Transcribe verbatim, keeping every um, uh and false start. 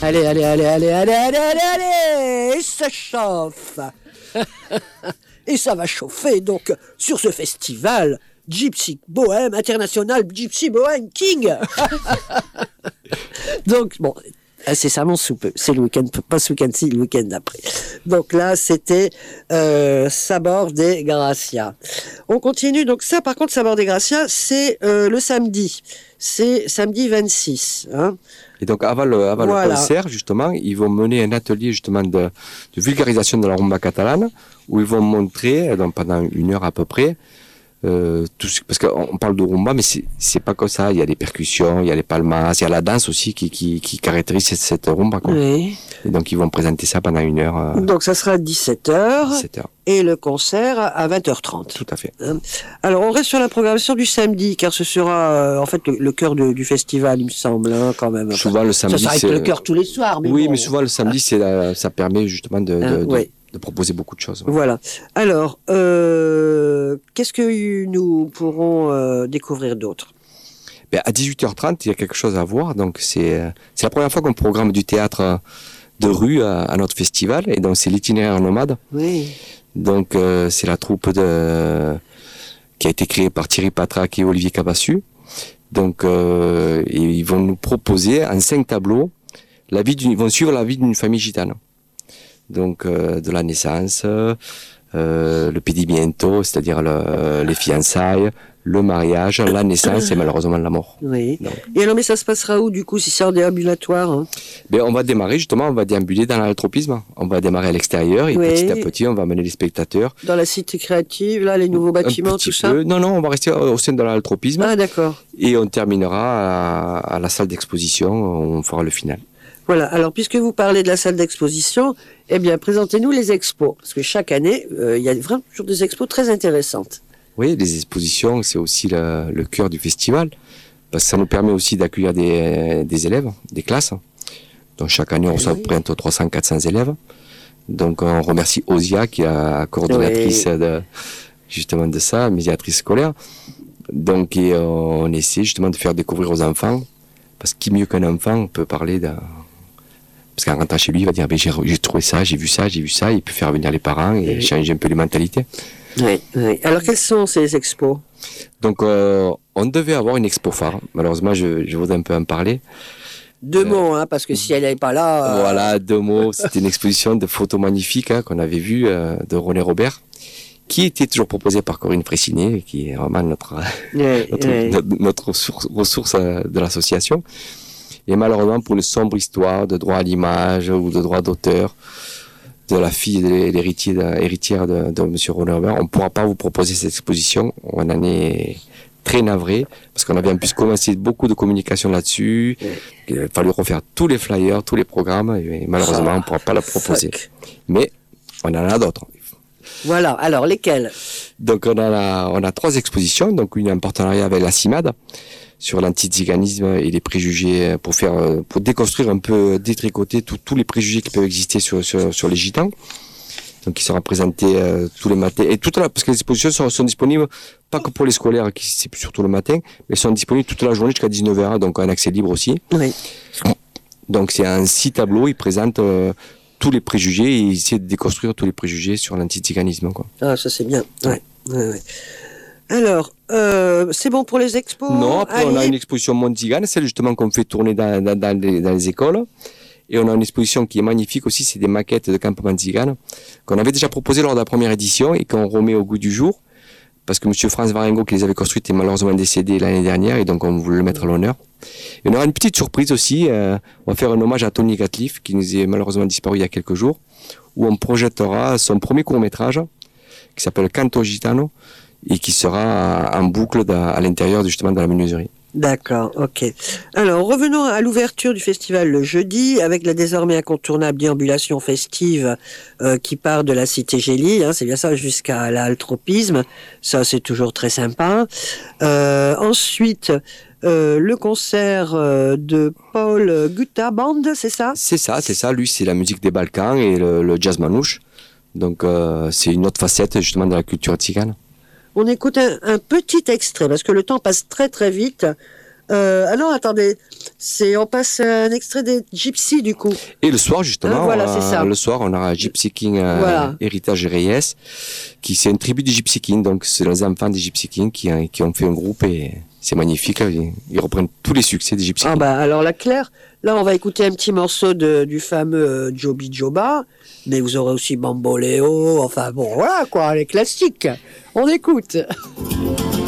Allez, allez, allez, allez, allez, allez, allez, allez, et ça chauffe. Et ça va chauffer, donc, sur ce festival Gypsy Bohème International Gypsy Bohème King. Donc, bon, incessamment sous peu. C'est le week-end, pas ce week-end-ci, le week-end d'après. Donc là, c'était euh, Sabor de Gracia. On continue. Donc ça, par contre, Sabor de Gracia, c'est euh, le samedi. C'est samedi vingt-six. Hein. Et donc, avant le, avant Voilà. le concert, justement, ils vont mener un atelier, justement, de, de vulgarisation de la rumba catalane, où ils vont montrer, donc pendant une heure à peu près, Euh, tout ce, parce qu'on parle de rumba, mais c'est, c'est pas comme ça. Il y a les percussions, il y a les palmas, il y a la danse aussi qui, qui, qui caractérise cette, cette rumba, quoi. Oui. Et donc, ils vont présenter ça pendant une heure. Euh, Donc, ça sera à dix-sept heures. dix-sept heures. Et le concert à vingt heures trente. Tout à fait. Alors, on reste sur la programmation du samedi, car ce sera, euh, en fait, le, le cœur de, du festival, il me semble, hein, quand même. Enfin, souvent, le samedi, ça s'arrête c'est... le cœur tous les soirs, mais Oui, bon. mais souvent, le samedi, c'est la, ça permet justement de, de, Hein, de, ouais. de proposer beaucoup de choses. Ouais. Voilà. Alors, euh, qu'est-ce que nous pourrons euh, découvrir d'autre? Ben, à dix-huit heures trente, il y a quelque chose à voir. Donc, c'est, c'est la première fois qu'on programme du théâtre de rue à, à notre festival. Et donc, c'est l'itinéraire nomade. Oui. Donc, euh, c'est la troupe de, qui a été créée par Thierry Patrac et Olivier Cabassu. Donc, euh, et ils vont nous proposer en cinq tableaux, la vie d'une, ils vont suivre la vie d'une famille gitane. Donc, euh, de la naissance, euh, le pedimento, c'est-à-dire le, les fiançailles, le mariage, la naissance et malheureusement la mort. Oui. Donc, Et alors, mais ça se passera où, du coup, si c'est en déambulatoire, hein? ben, on va démarrer, justement, on va déambuler dans l'altropisme. On va démarrer à l'extérieur et Oui. petit à petit, on va amener les spectateurs. Dans la cité créative, là, les nouveaux bâtiments, Un petit tout ça? peu. Non, non, on va rester au sein de l'altropisme. Ah, d'accord. Et on terminera à, à la salle d'exposition, on fera le final. Voilà. Alors, puisque vous parlez de la salle d'exposition, eh bien, présentez-nous les expos. Parce que chaque année, euh, il y a vraiment toujours des expos très intéressantes. Oui, les expositions, c'est aussi le, le cœur du festival. Parce que ça nous permet aussi d'accueillir des, des élèves, des classes. Donc, chaque année, on reçoit près de trois cents à quatre cents élèves. Donc, on remercie Osia, qui est la coordonnatrice oui. de, justement de ça, médiatrice scolaire. Donc, et on essaie justement de faire découvrir aux enfants. Parce que qui mieux qu'un enfant peut parler d'un... Parce qu'en rentrant chez lui, il va dire ben, j'ai, j'ai trouvé ça, j'ai vu ça, j'ai vu ça. Il peut faire venir les parents et oui. changer un peu les mentalités. Oui, oui. Alors, quelles sont ces expos? Donc, euh, on devait avoir une expo phare. Malheureusement, je, je voudrais un peu en parler. Deux euh, mots, hein, parce que si elle n'est pas là... Euh... Voilà, deux mots. C'était une exposition de photos magnifiques hein, qu'on avait vue euh, de René Robert, qui était toujours proposée par Corinne Fressinet, qui est vraiment notre, oui, notre, oui. notre, notre ressource, ressource de l'association. Et malheureusement, pour une sombre histoire de droit à l'image ou de droit d'auteur de la fille de l'héritier, de, héritière de, de M. René Robert, on ne pourra pas vous proposer cette exposition. On en est très navré, parce qu'on avait en plus commencé beaucoup de communication là-dessus. Oui. Il a fallu refaire tous les flyers, tous les programmes, et malheureusement, oh, on ne pourra pas la proposer. Fuck. Mais on en a d'autres. Voilà, alors lesquelles? Donc on a, la, on a trois expositions, donc une en partenariat avec la CIMAD, sur l'antiziganisme et les préjugés, pour faire, pour déconstruire un peu, détricoter tous les préjugés qui peuvent exister sur, sur, sur les gitans. Donc, qui sera présenté euh, tous les matins. Et toute la, parce que les expositions sont, sont disponibles, pas que pour les scolaires, qui c'est surtout le matin, mais sont disponibles toute la journée jusqu'à dix-neuf heures, donc un accès libre aussi. Oui. Donc, c'est un six tableaux, ils présentent euh, tous les préjugés et ils essaient de déconstruire tous les préjugés sur l'antiziganisme, quoi. Ah, ça c'est bien. Ouais. Ouais, ouais. Alors, euh, c'est bon pour les expos? Non, après Allez. on a une exposition Montzigane, celle justement qu'on fait tourner dans, dans, dans, les, dans les écoles. Et on a une exposition qui est magnifique aussi, c'est des maquettes de campement tzigane qu'on avait déjà proposées lors de la première édition et qu'on remet au goût du jour. Parce que M. Franz Varengo, qui les avait construites, est malheureusement décédé l'année dernière et donc on voulait le mettre à l'honneur. Et on aura une petite surprise aussi, euh, on va faire un hommage à Tony Gatliff, qui nous est malheureusement disparu il y a quelques jours, où on projettera son premier court-métrage, qui s'appelle Canto Gitano, et qui sera en boucle à l'intérieur justement de la menuiserie. D'accord, ok. Alors, revenons à l'ouverture du festival le jeudi, avec la désormais incontournable déambulation festive euh, qui part de la cité Gélie, hein, c'est bien ça, jusqu'à l'altropisme. Ça, c'est toujours très sympa. Euh, ensuite, euh, le concert euh, de Paul Gutta Band, c'est ça? C'est ça, c'est ça. Lui, c'est la musique des Balkans et le, le jazz manouche. Donc, euh, c'est une autre facette justement de la culture tzigane. On écoute un, un petit extrait, parce que le temps passe très très vite. Euh, ah non, attendez, c'est on passe un extrait des Gypsy du coup. Et le soir justement, hein, voilà, euh, c'est ça. le soir on aura Gypsy King euh, voilà. Héritage Reyes, qui c'est une tribu des Gypsy King, donc c'est les enfants des Gypsy King qui, qui ont fait un groupe et c'est magnifique, ils, ils reprennent tous les succès des Gypsy King. Ah bah alors la Claire, là on va écouter un petit morceau de, du fameux euh, Joby Joba, mais vous aurez aussi Bamboléo, enfin bon voilà quoi, les classiques. On écoute.